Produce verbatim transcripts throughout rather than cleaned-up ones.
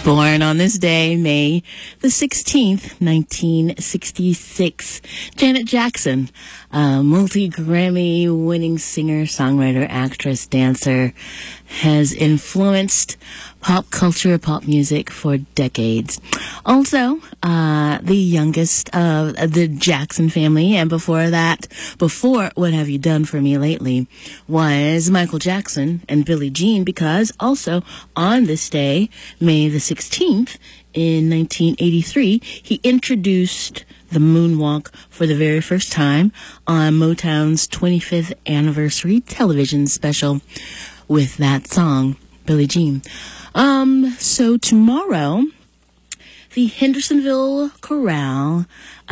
Born on this day, May the sixteenth, nineteen sixty-six, Janet Jackson, a multi-Grammy winning singer, songwriter, actress, dancer, has influenced pop culture, pop music for decades. Also, uh, the youngest of the Jackson family, and before that, before What Have You Done For Me Lately, was Michael Jackson and Billie Jean, because also on this day, May the sixteenth, in nineteen eighty-three, he introduced the moonwalk for the very first time on Motown's twenty-fifth anniversary television special with that song, Billie Jean. Um, so tomorrow, the Hendersonville Chorale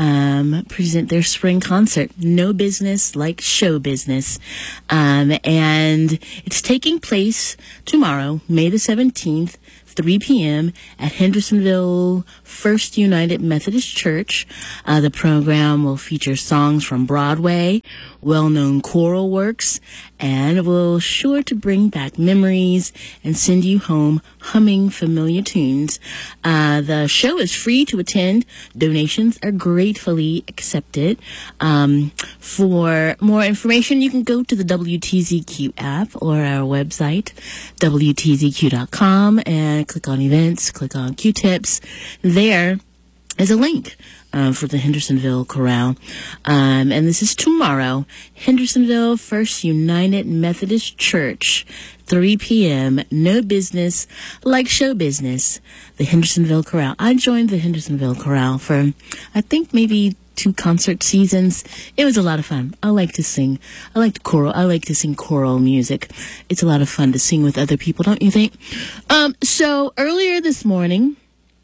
um, present their spring concert, No Business Like Show Business. Um, and it's taking place tomorrow, May the seventeenth, three p.m. at Hendersonville First United Methodist Church. Uh, the program will feature songs from Broadway, well-known choral works, and will sure to bring back memories and send you home humming familiar tunes. Uh, the show is free to attend. Donations are gratefully accepted. Um, for more information, you can go to the W T Z Q app or our website, W T Z Q dot com, and click on events, click on Q-tips. There is a link uh, for the Hendersonville Chorale. Um, and this is tomorrow, Hendersonville First United Methodist Church, three p.m., No Business Like Show Business, the Hendersonville Chorale. I joined the Hendersonville Chorale for, I think, maybe two concert seasons. It was a lot of fun. I like to sing. I like to choral. I like to sing choral music. It's a lot of fun to sing with other people, don't you think? Um, so earlier this morning,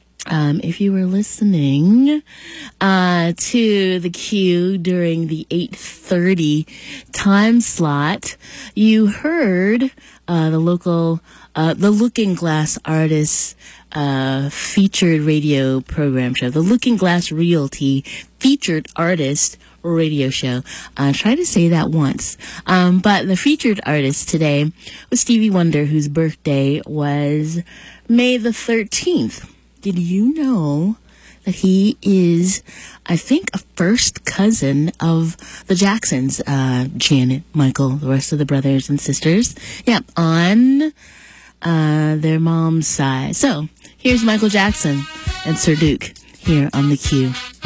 Um, if you were listening uh, to the Q during the eight thirty time slot, you heard uh, the local, uh, the Looking Glass Artists uh, featured radio program show, the Looking Glass Realty featured artist radio show. Uh, try to say that once. Um, but the featured artist today was Stevie Wonder, whose birthday was May the thirteenth. Did you know that he is, I think, a first cousin of the Jacksons, uh, Janet, Michael, the rest of the brothers and sisters? Yep, on uh, their mom's side. So, here's Michael Jackson and Sir Duke here on the Q.